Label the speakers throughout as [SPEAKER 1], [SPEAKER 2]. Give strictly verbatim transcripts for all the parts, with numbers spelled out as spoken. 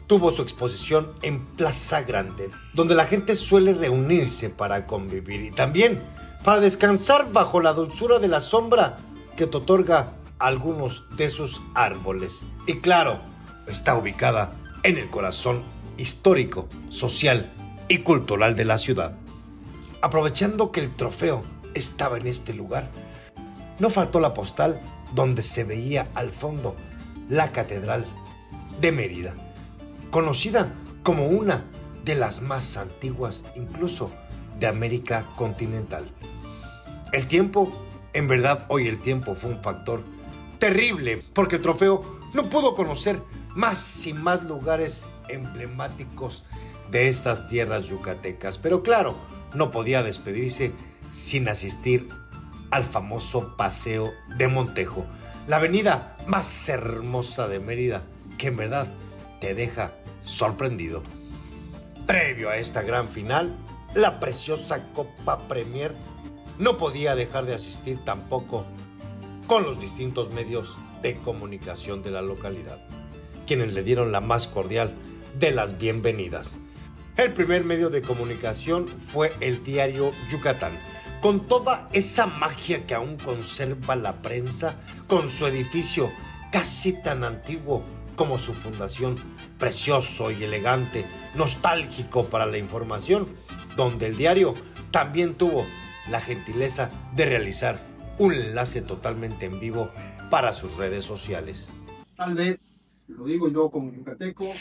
[SPEAKER 1] tuvo su exposición en Plaza Grande, donde la gente suele reunirse para convivir y también para descansar bajo la dulzura de la sombra que te otorga algunos de sus árboles. Y claro, está ubicada en el corazón histórico, social y cultural de la ciudad. Aprovechando que el trofeo estaba en este lugar, no faltó la postal donde se veía al fondo la Catedral de Mérida, conocida como una de las más antiguas incluso de América continental. El tiempo, en verdad hoy el tiempo fue un factor terrible porque el trofeo no pudo conocer más y más lugares emblemáticos de estas tierras yucatecas, pero claro, no podía despedirse sin asistir al famoso Paseo de Montejo, la avenida más hermosa de Mérida, que en verdad te deja sorprendido. Previo a esta gran final, la preciosa Copa Premier, no podía dejar de asistir tampoco con los distintos medios de comunicación de la localidad, quienes le dieron la más cordial de las bienvenidas. El primer medio de comunicación fue el diario Yucatán, con toda esa magia que aún conserva la prensa, con su edificio casi tan antiguo como su fundación, precioso y elegante, nostálgico para la información, donde el diario también tuvo la gentileza de realizar un enlace totalmente en vivo para sus redes sociales.
[SPEAKER 2] Tal vez, lo digo yo como yucateco,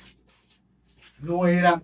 [SPEAKER 2] no era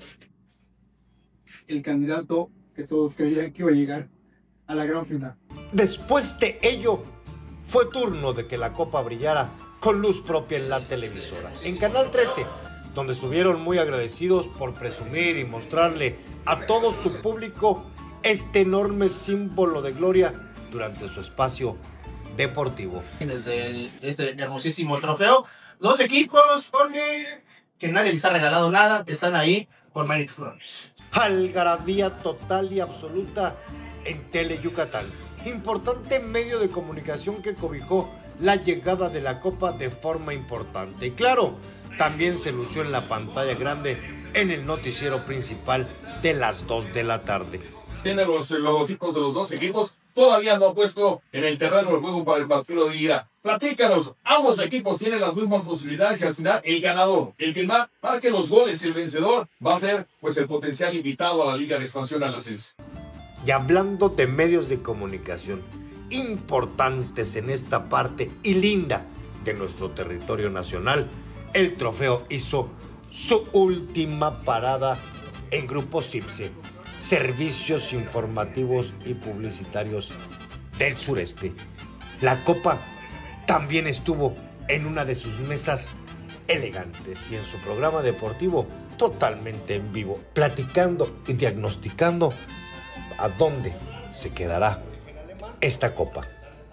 [SPEAKER 2] el candidato que todos creían que iba a llegar a la gran final.
[SPEAKER 1] Después de ello, fue turno de que la copa brillara con luz propia en la televisora, en Canal trece, donde estuvieron muy agradecidos por presumir y mostrarle a todo su público este enorme símbolo de gloria durante su espacio deportivo.
[SPEAKER 3] Desde el, este hermosísimo trofeo, dos equipos, Jorge, que nadie les ha regalado nada, que están ahí por méritos propios.
[SPEAKER 1] Algarabía total y absoluta en Tele Yucatán, importante medio de comunicación que cobijó la llegada de la Copa de forma importante. Y claro, también se lució en la pantalla grande en el noticiero principal de las dos de la tarde.
[SPEAKER 4] Tiene los logotipos de los dos equipos, todavía no ha puesto en el terreno de juego para el partido de ida. Platícanos, ambos equipos tienen las mismas posibilidades y al final el ganador, el que más marque los goles, el vencedor, va a ser pues el potencial invitado a la Liga de Expansión al ascenso.
[SPEAKER 1] Y hablando de medios de comunicación importantes en esta parte y linda de nuestro territorio nacional, el trofeo hizo su última parada en Grupo CIPSE, Servicios Informativos y Publicitarios del Sureste. La copa también estuvo en una de sus mesas elegantes y en su programa deportivo totalmente en vivo, platicando y diagnosticando a dónde se quedará esta copa.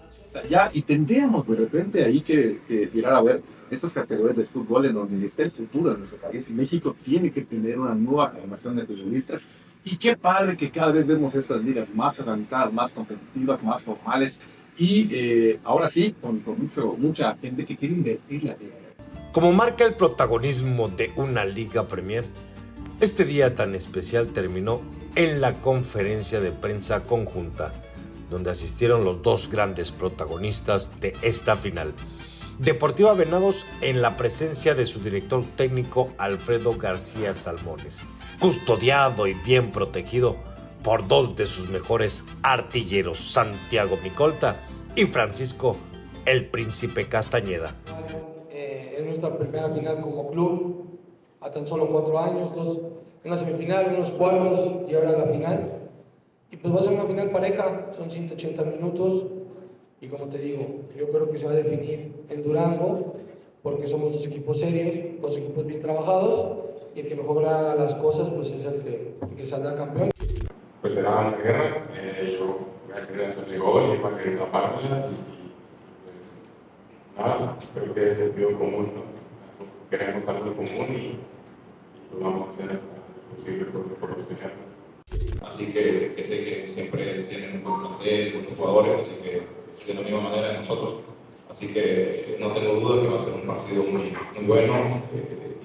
[SPEAKER 5] Ya, y tendríamos de repente ahí que, que tirar a ver estas categorías de fútbol en donde está el futuro de nuestro país, y México tiene que tener una nueva generación de futbolistas. Y qué padre que cada vez vemos estas ligas más organizadas, más competitivas, más formales y eh, ahora sí, con, con mucho, mucha gente que quiere invertir la liga.
[SPEAKER 1] Como marca el protagonismo de una Liga Premier, este día tan especial terminó en la conferencia de prensa conjunta, donde asistieron los dos grandes protagonistas de esta final. Deportiva Venados en la presencia de su director técnico Alfredo García Salmones, custodiado y bien protegido por dos de sus mejores artilleros, Santiago Micolta y Francisco el Príncipe Castañeda.
[SPEAKER 6] Eh, es nuestra primera final como club, a tan solo cuatro años, dos, una semifinal, unos cuartos y ahora la final. Y pues va a ser una final pareja, son ciento ochenta minutos. Y como te digo, yo creo que se va a definir en Durango, porque somos dos equipos serios, dos equipos bien trabajados, y el que mejor haga las cosas pues es el que, el que saldrá campeón.
[SPEAKER 7] Pues será una guerra, eh, yo voy a querer hacerle gol y voy a querer tapármelas y, y pues nada, creo que es sentido común, ¿no? Queremos algo común y, y pues vamos a hacer hasta lo posible por, por obtenerlo.
[SPEAKER 8] Así que, que sé que siempre tienen un buen plantel, buenos jugadores, así que de la misma manera de nosotros. Así que no tengo duda que va a ser un partido muy, muy bueno. Eh,